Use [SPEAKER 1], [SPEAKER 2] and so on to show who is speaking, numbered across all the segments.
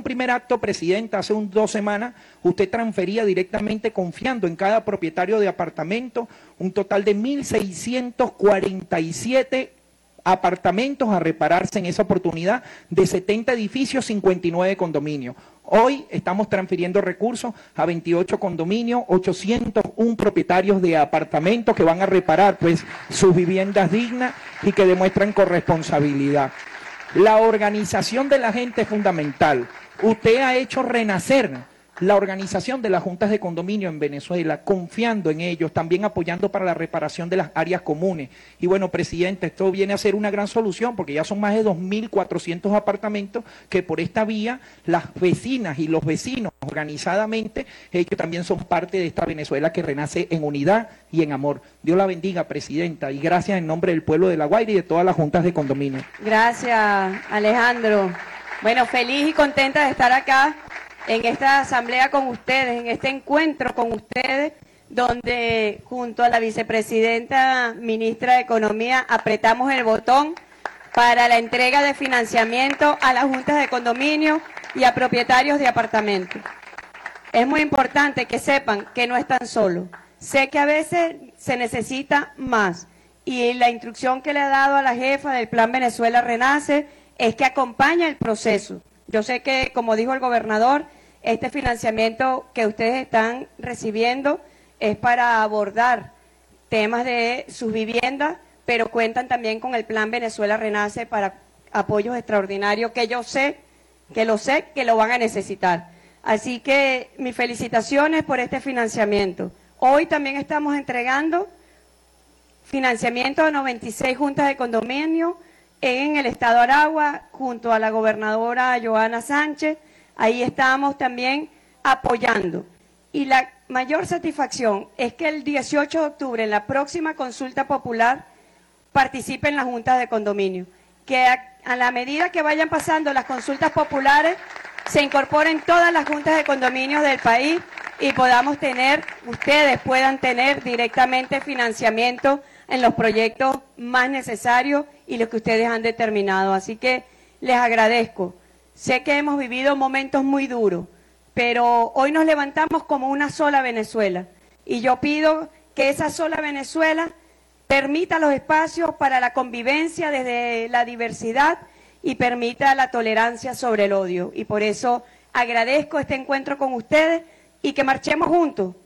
[SPEAKER 1] primer acto, Presidenta, hace 2 semanas, usted transfería directamente, confiando en cada propietario de apartamento, un total de 1.647 apartamentos a repararse en esa oportunidad, de 70 edificios, 59 condominios. Hoy estamos transfiriendo recursos a 28 condominios, 801 propietarios de apartamentos que van a reparar pues sus viviendas dignas y que demuestran corresponsabilidad. La organización de la gente es fundamental. Usted ha hecho renacer la organización de las juntas de condominio en Venezuela, confiando en ellos, también apoyando para la reparación de las áreas comunes. Y bueno, Presidente, esto viene a ser una gran solución, porque ya son más de 2.400 apartamentos que por esta vía las vecinas y los vecinos organizadamente, ellos también son parte de esta Venezuela que renace en unidad y en amor. Dios la bendiga, Presidenta, y gracias en nombre del pueblo de La Guaira y de todas las juntas de condominio.
[SPEAKER 2] Gracias, Alejandro. Bueno, feliz y contenta de estar acá en esta asamblea con ustedes, en este encuentro con ustedes, donde junto a la vicepresidenta, ministra de Economía, apretamos el botón para la entrega de financiamiento a las juntas de condominio y a propietarios de apartamentos. Es muy importante que sepan que no están solos. Sé que a veces se necesita más, y la instrucción que le ha dado a la jefa del Plan Venezuela Renace es que acompañe el proceso. Yo sé que, como dijo el gobernador, este financiamiento que ustedes están recibiendo es para abordar temas de sus viviendas, pero cuentan también con el Plan Venezuela Renace para apoyos extraordinarios que yo sé que lo van a necesitar. Así que mis felicitaciones por este financiamiento. Hoy también estamos entregando financiamiento a 96 juntas de condominio en el estado Aragua, junto a la gobernadora Johanna Sánchez. Ahí estamos también apoyando. Y la mayor satisfacción es que el 18 de octubre, en la próxima consulta popular, participen las juntas de condominio. Que a la medida que vayan pasando las consultas populares, se incorporen todas las juntas de condominio del país y podamos tener, ustedes puedan tener directamente financiamiento en los proyectos más necesarios y los que ustedes han determinado. Así que les agradezco. Sé que hemos vivido momentos muy duros, pero hoy nos levantamos como una sola Venezuela. Y yo pido que esa sola Venezuela permita los espacios para la convivencia desde la diversidad y permita la tolerancia sobre el odio. Y por eso agradezco este encuentro con ustedes y que marchemos juntos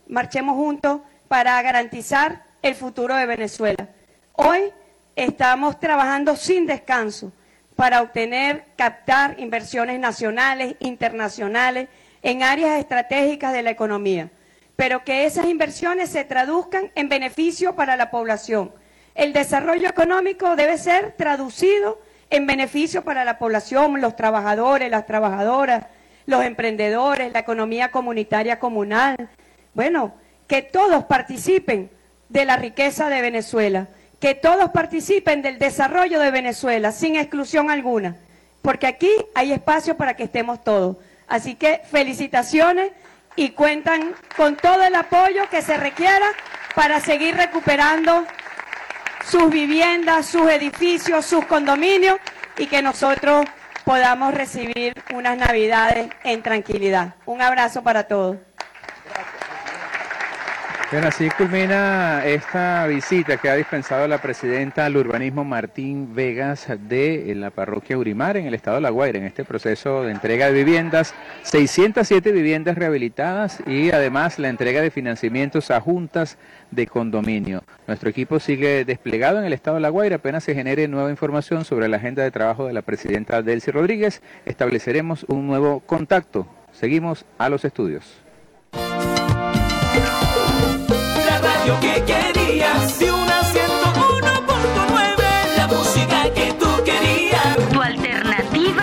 [SPEAKER 2] para garantizar el futuro de Venezuela. Hoy estamos trabajando sin descanso para captar inversiones nacionales, internacionales, en áreas estratégicas de la economía, pero que esas inversiones se traduzcan en beneficio para la población. El desarrollo económico debe ser traducido en beneficio para la población, los trabajadores, las trabajadoras, los emprendedores, la economía comunitaria comunal. Bueno, que todos participen de la riqueza de Venezuela, que todos participen del desarrollo de Venezuela, sin exclusión alguna, porque aquí hay espacio para que estemos todos. Así que felicitaciones y cuentan con todo el apoyo que se requiera para seguir recuperando sus viviendas, sus edificios, sus condominios y que nosotros podamos recibir unas Navidades en tranquilidad. Un abrazo para todos.
[SPEAKER 3] Bueno, así culmina esta visita que ha dispensado la presidenta al urbanismo Martín Vegas de la parroquia Urimar en el estado de La Guaira, en este proceso de entrega de viviendas, 607 viviendas rehabilitadas y además la entrega de financiamientos a juntas de condominio. Nuestro equipo sigue desplegado en el estado de La Guaira. Apenas se genere nueva información sobre la agenda de trabajo de la presidenta Delcy Rodríguez, estableceremos un nuevo contacto. Seguimos a los estudios.